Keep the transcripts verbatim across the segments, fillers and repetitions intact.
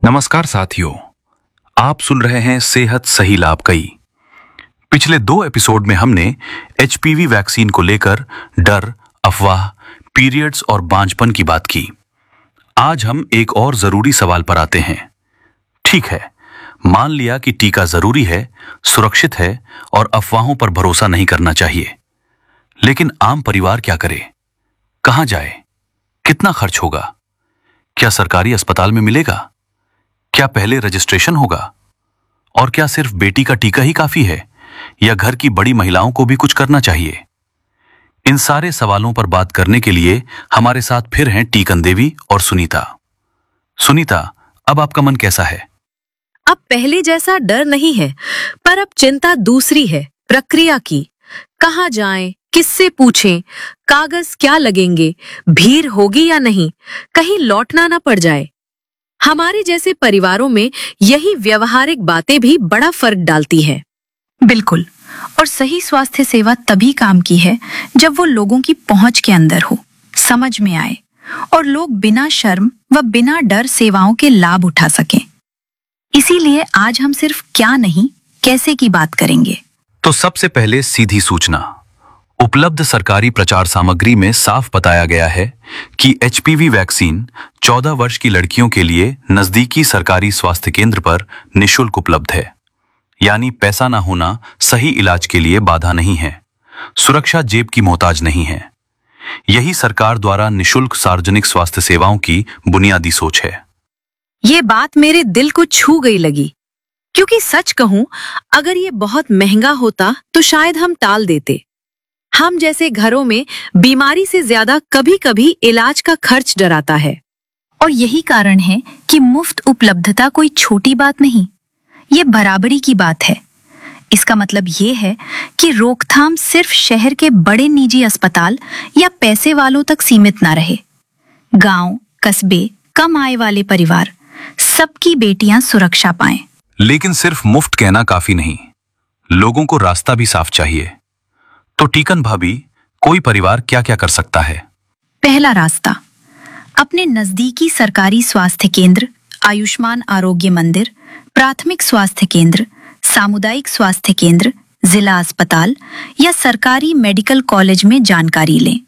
नमस्कार साथियों, आप सुन रहे हैं सेहत सही लाभ कई। पिछले दो एपिसोड में हमने एचपीवी वैक्सीन को लेकर डर, अफवाह, पीरियड्स और बांझपन की बात की। आज हम एक और जरूरी सवाल पर आते हैं। ठीक है, मान लिया कि टीका जरूरी है, सुरक्षित है और अफवाहों पर भरोसा नहीं करना चाहिए, लेकिन आम परिवार क्या करे? कहां जाए? कितना खर्च होगा? क्या सरकारी अस्पताल में मिलेगा? क्या पहले रजिस्ट्रेशन होगा? और क्या सिर्फ बेटी का टीका ही काफी है या घर की बड़ी महिलाओं को भी कुछ करना चाहिए? इन सारे सवालों पर बात करने के लिए हमारे साथ फिर हैं टीकन देवी और सुनीता। सुनीता, अब आपका मन कैसा है? अब पहले जैसा डर नहीं है, पर अब चिंता दूसरी है, प्रक्रिया की। कहाँ जाएं, किससे पूछें, कागज क्या लगेंगे, भीड़ होगी या नहीं, कहीं लौटना ना पड़ जाए। हमारे जैसे परिवारों में यही व्यवहारिक बातें भी बड़ा फर्क डालती है। बिल्कुल, और सही स्वास्थ्य सेवा तभी काम की है जब वो लोगों की पहुंच के अंदर हो, समझ में आए और लोग बिना शर्म व बिना डर सेवाओं के लाभ उठा सकें। इसीलिए आज हम सिर्फ क्या नहीं, कैसे की बात करेंगे। तो सबसे पहले सीधी सूचना। उपलब्ध सरकारी प्रचार सामग्री में साफ बताया गया है कि एचपीवी वैक्सीन चौदह वर्ष की लड़कियों के लिए नजदीकी सरकारी स्वास्थ्य केंद्र पर निशुल्क उपलब्ध है। यानी पैसा ना होना सही इलाज के लिए बाधा नहीं है, सुरक्षा जेब की मोहताज नहीं है। यही सरकार द्वारा निशुल्क सार्वजनिक स्वास्थ्य सेवाओं की बुनियादी सोच है। ये बात मेरे दिल को छू गई लगी, क्योंकि सच कहूं, अगर ये बहुत महंगा होता तो शायद हम टाल देते। हम जैसे घरों में बीमारी से ज्यादा कभी-कभी इलाज का खर्च डराता है। और यही कारण है कि मुफ्त उपलब्धता कोई छोटी बात नहीं, ये बराबरी की बात है। इसका मतलब ये है कि रोकथाम सिर्फ शहर के बड़े निजी अस्पताल या पैसे वालों तक सीमित ना रहे। गांव, कस्बे, कम आय वाले परिवार, सबकी बेटियां सुरक्षा पाएं। लेकिन सिर्फ मुफ्त कहना काफी नहीं, लोगों को रास्ता भी साफ चाहिए। तो टीकन भाभी, कोई परिवार क्या क्या कर सकता है? पहला रास्ता, अपने नजदीकी सरकारी स्वास्थ्य केंद्र, आयुष्मान आरोग्य मंदिर, प्राथमिक स्वास्थ्य केंद्र, सामुदायिक स्वास्थ्य केंद्र, जिला अस्पताल या सरकारी मेडिकल कॉलेज में जानकारी लें।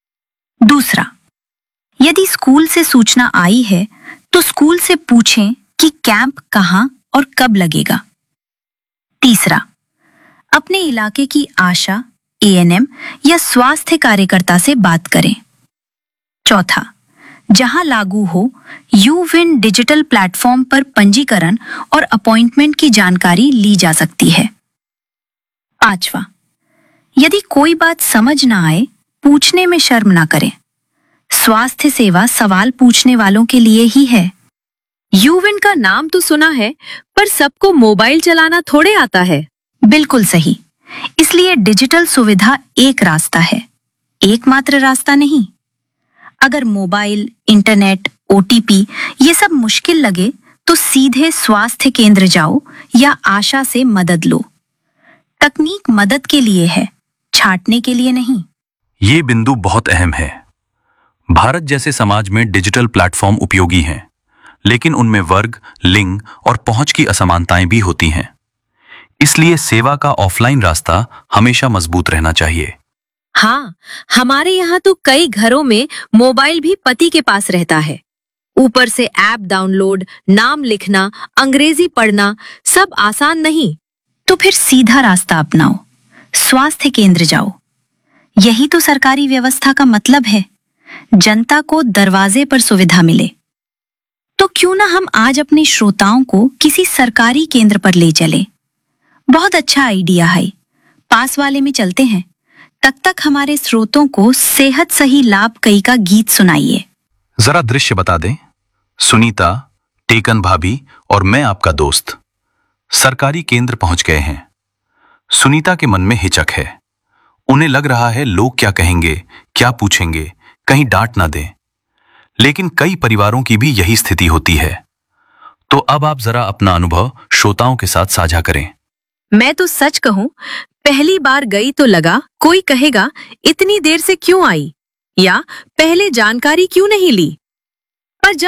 दूसरा, यदि स्कूल से सूचना आई है तो स्कूल से पूछें कि कैंप कहां और कब लगेगा। तीसरा, अपने इलाके की आशा, एएनएम या स्वास्थ्य कार्यकर्ता से बात करें। चौथा, जहां लागू हो, यूविन डिजिटल प्लेटफॉर्म पर पंजीकरण और अपॉइंटमेंट की जानकारी ली जा सकती है। पांचवा, यदि कोई बात समझ ना आए, पूछने में शर्म ना करें। स्वास्थ्य सेवा सवाल पूछने वालों के लिए ही है। यूविन का नाम तो सुना है, पर सबको मोबाइल चलाना थोड़े आता है। बिल्कुल सही, इसलिए डिजिटल सुविधा एक रास्ता है, एकमात्र रास्ता नहीं। अगर मोबाइल, इंटरनेट, ओटीपी ये सब मुश्किल लगे तो सीधे स्वास्थ्य केंद्र जाओ या आशा से मदद लो। तकनीक मदद के लिए है, छांटने के लिए नहीं। ये बिंदु बहुत अहम है। भारत जैसे समाज में डिजिटल प्लेटफॉर्म उपयोगी हैं, लेकिन उनमें वर्ग, लिंग और पहुंच की असमानताएं भी होती हैं। इसलिए सेवा का ऑफलाइन रास्ता हमेशा मजबूत रहना चाहिए। हाँ, हमारे यहाँ तो कई घरों में मोबाइल भी पति के पास रहता है। ऊपर से ऐप डाउनलोड, नाम लिखना, अंग्रेजी पढ़ना, सब आसान नहीं। तो फिर सीधा रास्ता अपनाओ, स्वास्थ्य केंद्र जाओ। यही तो सरकारी व्यवस्था का मतलब है, जनता को दरवाजे पर सुविधा मिले। तो क्यों ना हम आज अपने श्रोताओं को किसी सरकारी केंद्र पर ले चले। बहुत अच्छा आइडिया है, पास वाले में चलते हैं। तब तक हमारे श्रोतों को सेहत सही लाभ कई का गीत सुनाइए। जरा दृश्य बता दें। सुनीता, टीकन भाभी और मैं आपका दोस्त सरकारी केंद्र पहुंच गए हैं। सुनीता के मन में हिचक है। उन्हें लग रहा है लोग क्या कहेंगे, क्या पूछेंगे, कहीं डांट ना दें। लेकिन कई परिवारों की भी यही स्थिति होती है। तो अब आप जरा अपना अनुभव श्रोताओं के साथ साझा करें। मैं तो सच कहूं, पहली बार गई तो लगा कोई कहेगा इतनी देर से क्यों आई, या पहले जानकारी क्यों नहीं ली। पर जब